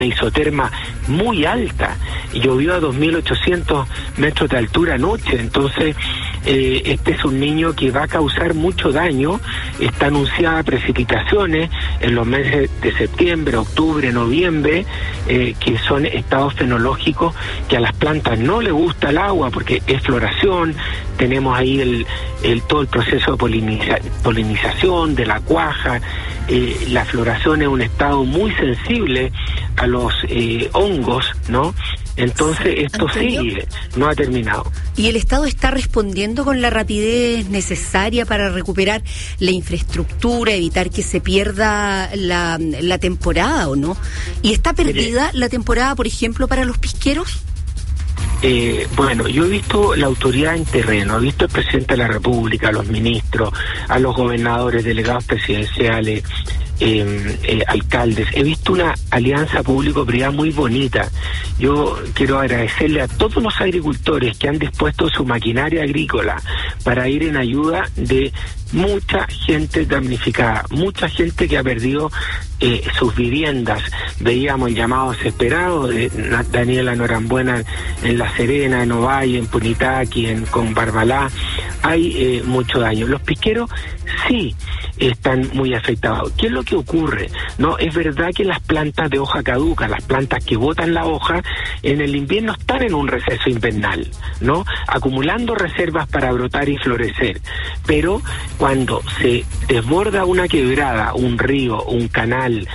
isoterma muy alta, llovió a 2.800 metros de altura anoche, entonces este es un niño que va a causar mucho daño. Está anunciada precipitaciones en los meses de septiembre, octubre, noviembre, que son estados fenológicos que a las plantas no les gusta el agua porque es floración. Tenemos ahí todo el proceso de polinización de la cuaja. La floración es un estado muy sensible a los hongos, ¿no? Entonces esto sigue, no ha terminado. ¿Y el Estado está respondiendo con la rapidez necesaria para recuperar la infraestructura, evitar que se pierda la temporada o no? ¿Y está perdida la temporada, por ejemplo, para los pisqueros? Bueno, yo he visto la autoridad en terreno, he visto al presidente de la República, a los ministros, a los gobernadores, delegados presidenciales, alcaldes. He visto una alianza público-privada muy bonita. Yo quiero agradecerle a todos los agricultores que han dispuesto su maquinaria agrícola para ir en ayuda de mucha gente damnificada, mucha gente que ha perdido sus viviendas. Veíamos el llamado desesperado de Daniela Norambuena en La Serena, en Ovalle, en Punitaqui, con Barbalá. Hay mucho daño. Los pisqueros sí están muy afectados. ¿Qué es lo que ocurre? No, es verdad que las plantas de hoja caduca, las plantas que botan la hoja, en el invierno están en un receso invernal, ¿no? Acumulando reservas para brotar y florecer. Pero cuando se desborda una quebrada, un río, un canal,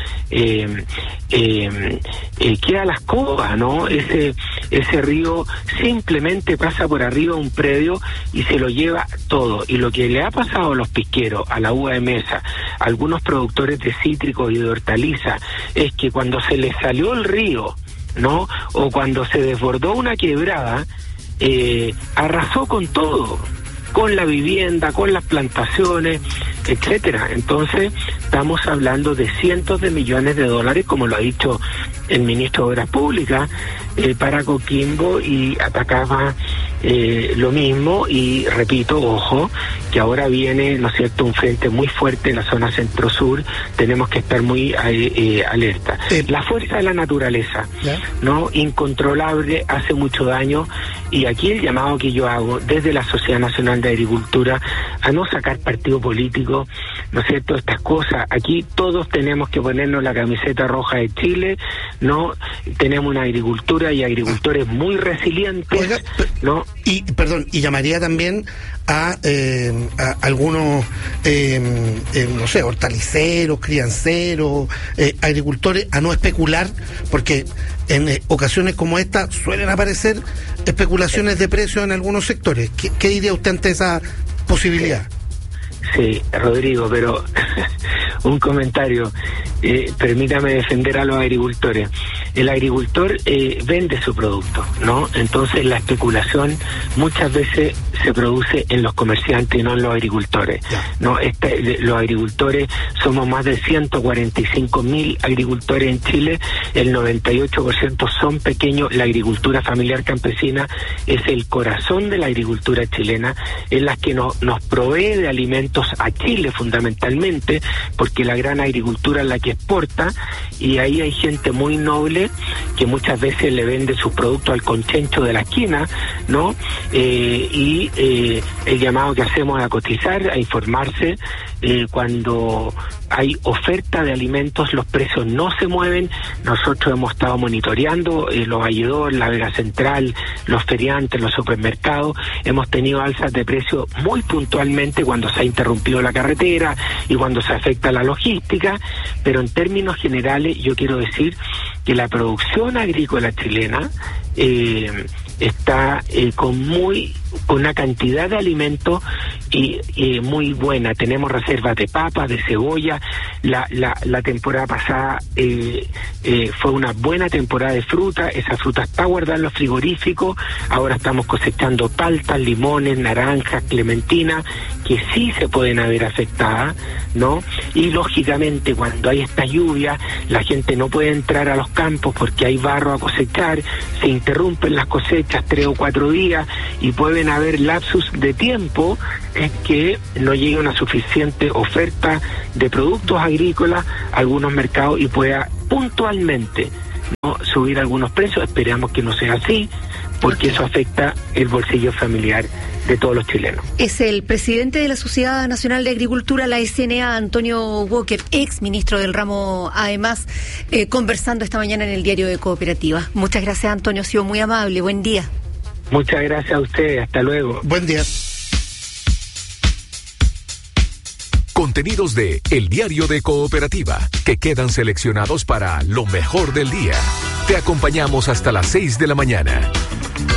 queda la escoba, ¿no? Ese río simplemente pasa por arriba de un predio y se lo lleva todo. Y lo que le ha pasado a los pisqueros, a la uva de mesa, a algunos productores de cítricos y de hortalizas, es que cuando se les salió el río, ¿no? O cuando se desbordó una quebrada, arrasó con todo, con la vivienda, con las plantaciones, etcétera. Entonces estamos hablando de cientos de millones de dólares, como lo ha dicho el ministro de Obras Públicas, para Coquimbo y Atacama. Lo mismo, y repito, ojo, que ahora viene, ¿no es cierto?, un frente muy fuerte en la zona centro-sur. Tenemos que estar muy alerta. La fuerza de la naturaleza, ¿no?, incontrolable, hace mucho daño, y aquí el llamado que yo hago desde la Sociedad Nacional de Agricultura a no sacar partido político, ¿no es cierto?, estas cosas. Aquí todos tenemos que ponernos la camiseta roja de Chile, ¿no? Tenemos una agricultura y agricultores muy resilientes. Oiga, ¿no? Y llamaría también a algunos, no sé, hortaliceros, crianceros, agricultores, a no especular, porque en ocasiones como esta suelen aparecer especulaciones de precios en algunos sectores. ¿Qué diría usted ante esa posibilidad? Sí, Rodrigo, pero un comentario. Permítame defender a los agricultores. El agricultor vende su producto, ¿no? Entonces la especulación muchas veces se produce en los comerciantes y no en los agricultores, ¿no? Los agricultores, somos más de 145.000 agricultores en Chile, el 98% son pequeños. La agricultura familiar campesina es el corazón de la agricultura chilena, es la que nos provee de alimentos a Chile fundamentalmente, porque la gran agricultura es la que exporta, y ahí hay gente muy noble que muchas veces le vende sus productos al conchencho de la esquina, ¿no? Y el llamado que hacemos es a cotizar, a informarse. Cuando hay oferta de alimentos, los precios no se mueven. Nosotros hemos estado monitoreando los valledores, la Vega Central, los feriantes, los supermercados. Hemos tenido alzas de precios muy puntualmente cuando se ha interrumpido la carretera y cuando se afecta la logística, pero en términos generales yo quiero decir que la producción agrícola chilena está con una cantidad de alimentos y muy buena. Tenemos reservas de papas, de cebolla. La temporada pasada fue una buena temporada de fruta. Esa fruta está guardada en los frigoríficos. Ahora estamos cosechando paltas, limones, naranjas, clementinas, que sí se pueden haber afectadas, ¿no? Y lógicamente cuando hay esta lluvia, la gente no puede entrar a los campos porque hay barro a cosechar, se interrumpen las cosechas 3 o 4 días y pueden haber lapsus de tiempo en que no llegue una suficiente oferta de productos agrícolas a algunos mercados y pueda puntualmente subir algunos precios, esperamos que no sea así, porque eso afecta el bolsillo familiar de todos los chilenos. Es el presidente de la Sociedad Nacional de Agricultura, la SNA, Antonio Walker, ex ministro del ramo, además, conversando esta mañana en el Diario de Cooperativa. Muchas gracias, Antonio, ha sido muy amable, buen día. Muchas gracias a ustedes, hasta luego. Buen día. Contenidos de El Diario de Cooperativa, que quedan seleccionados para lo mejor del día. Te acompañamos hasta las 6 de la mañana.